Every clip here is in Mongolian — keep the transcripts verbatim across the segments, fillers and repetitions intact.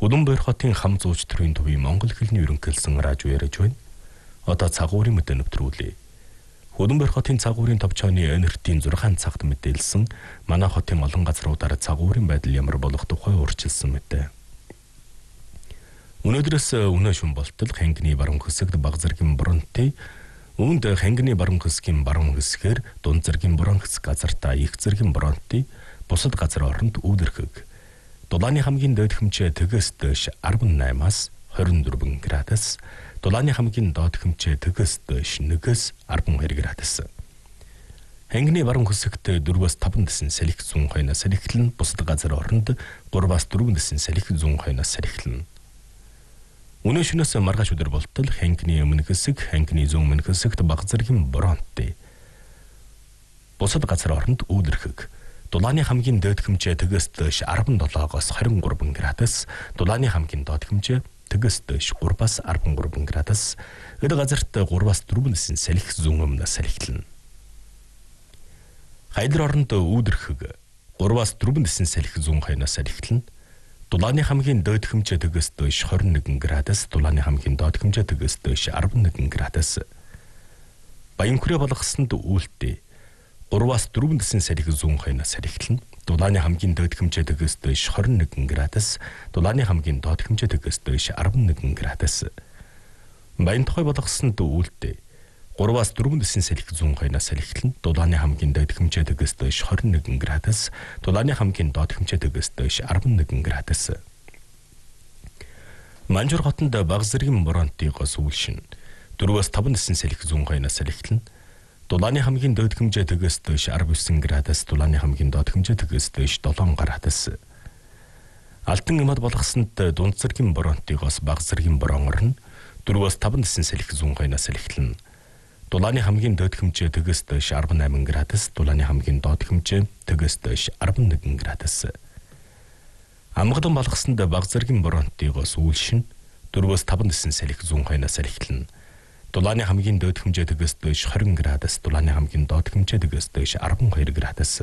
Улаанбаяр хотын хам зууч төрийн төвийн Монгол хэлний ерөнхийлсөн радио яриаж байна. Одоо цагуурын мэдээ нэвтрүүлье. Улаанбаяр хотын цагуурын товчооны энертийн зургаан цагт мэдээлсэн манай хотын олон газруудаар цагуурын байдал ямар болох тухай урьдчилсан мэдээ. Өнөөдрөөс өнөө шүн болтол хангины баруун хэсэгт бага зэргийн бурантай, үүнд хангины баруун хэсгийн баруун хэсгээр дунд зэргийн бураан хэсэг газартаа их зэргийн бурантай, бусад газар оронд үүдэрхэг. Дулааны хамгийн дээд хэмжээ тэгээс дээш арван наймаас хорин дөрвөн градус, Дулааны хамгийн доод хэмжээ тэгээс дээш нэгээс арван хоёр градус. Хангины баруун хэсэгт дөрвөөс таван дэсэн салхи зүүн хойноос салхилна, бусад газар оронд гураваас дөрвөн дэсэн салхи зүүн хойноос салхилна. Өнөө шөнөөс маргааш өдөр болтол хангины өмнө хэсэг, хангины зүүн өмнө хэсэгт бага зэргийн бурантай, бусад газар оронд үүдэрхэг. Дулааны хамгийн дээд хэмжээ тэгээс дээш арван долоогоос хорин гурван градус, Дулааны хамгийн доод хэмжээ тэгээс дээш гураваас арван гурван градус, эд газарт гураваас дөрвөн дэсэн салхи зүүн өмнөөс салхилна. Хайдар оронд үүдэрхэг гураваас дөрвөн дэсэн салхи зүүн хойноос салхилна. Дулааны хамгийн дээд хэмжээ тэгээс дээш хорин нэгэн градус, Дулааны хамгийн доод хэмжээ тэгээс дээш арван нэгэн градус. Баянхүрээ болгосонд үүлтэй гураваас дөрвөн дэсэн салхи зүүн хойноос салхилна. Дулааны хамгийн дээд хэмжээ тэгээс дээш хорин нэгэн градус, Дулааны хамгийн доод хэмжээ тэгээс дээш арван нэгэн градус. Баянтохой болгосонд үүлтэй гураваас дөрвөн дэсэн салхи зүүн хойноос салхилна. Дулааны хамгийн дээд хэмжээ тэгээс дээш хорин нэгэн градус, Дулааны хамгийн доод хэмжээ тэгээс дээш арван нэгэн градус. Манжуур хотод бага зэргийн бурантайгоос үүлшин дөрвөөс таван дэсэн салхи зүүн хойноос салхилна. Дулааны хамгийн дээд хэмжээ тэгээс дээш арван девять градус, Дулааны хамгийн доод хэмжээ тэгээс дээш седем градус. Алтан имад болгосонд дунд зэргийн бурантайгоос бага зэргийн буран орно дөрвөөс таван дэсэн салхи зүүн хойноос салхилна. Дулааны хамгийн дээд хэмжээ тэгээс дээш арван восемь градус, Дулааны хамгийн доод хэмжээ тэгээс дээш арван нэгэн градус. Амгадан болгосонд бага зэргийн бурантайгоос үүлшин дөрвөөс таван дэсэн салхи зүүн хойноос салхилна. Дулааны хамгийн дээд хэмжээ тэгээс дээш двадцать градус, Дулааны хамгийн доод хэмжээ тэгээс дээш арван хоёр градус.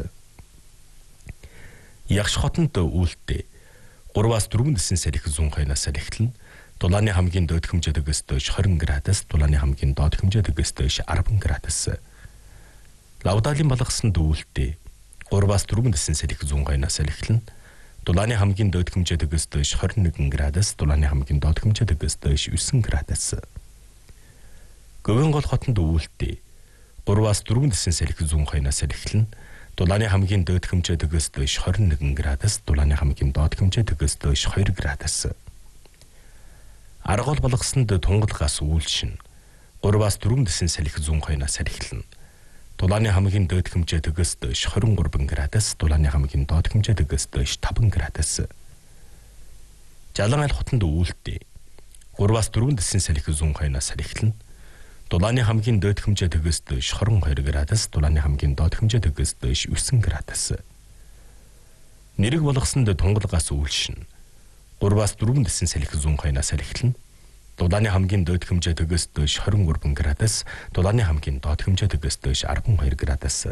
Ягш хотод үүлтэй гураваас дөрвөн дэсэн салхи зүүн хойноос салхилна. Дулааны хамгийн дээд хэмжээ тэгээс дээш двадцать градус, Дулааны хамгийн доод хэмжээ тэгээс дээш арван градус. Лавдаалын болгосонд үүлтэй гураваас дөрвөн дэсэн салхи зүүн хойноос салхилна. Дулааны хамгийн дээд хэмжээ тэгээс дээш двадцать один градус, Дулааны хамгийн доод хэмжээ тэгээс дээш девять градус. Гөвөн гол хотод үүлтэй гураваас дөрвөн дэсэн салхи зүүн хойноос салхилна. Дулааны хамгийн дээд хэмжээ тэгээс дээш двадцать один градус, Дулааны хамгийн доод хэмжээ тэгээс дээш two градус. Аргол болгосонд тунгалгаас үүлшин гураваас дөрвөн дэсэн салхи зүүн хойноос салхилна. Дулааны хамгийн дээд хэмжээ тэгээс дээш двадцать три градус, Дулааны хамгийн доод хэмжээ тэгээс дээш five градус. Жалан аль хотод үүлтэй гураваас дөрвөн дэсэн салхи зүүн хойноос салхилна. Дулааны хамгийн дээд хэмжээ тэгээс дээш twenty-two градус, Дулааны хамгийн доод хэмжээ тэгээс дээш nine градус. Нэрэг болгосонд тунгалгаас үүлшин гураваас дөрвөн дэсэн салхи зүүн хойноос салхилна. Дулааны хамгийн дээд хэмжээ тэгээс дээш twenty-three градус, Дулааны хамгийн доод хэмжээ тэгээс дээш twelve градус.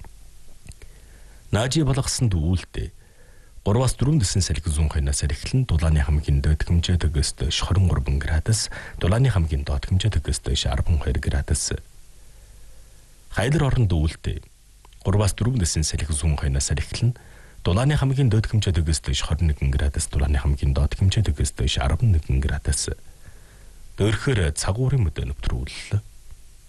Наажи болгосонд үүлтэй гураваас дөрвөн дэсэн салхи зүүн хойноос салхилна. Дулааны хамгийн дээд хэмжээ тэгээс дээш twenty-three градус, Дулааны хамгийн доод хэмжээ тэгээс дээш twelve градус. Хайдар оронд үүлтэй гураваас дөрвөн дэсэн салхи зүүн хойноос салхилна. Дулааны хамгийн дээд хэмжээ тэгээс дээш twenty-one градус, Дулааны хамгийн доод хэмжээ тэгээс дээш eleven градус. Дөрхөр цагуурын мэдээ нэвтрүүллээ.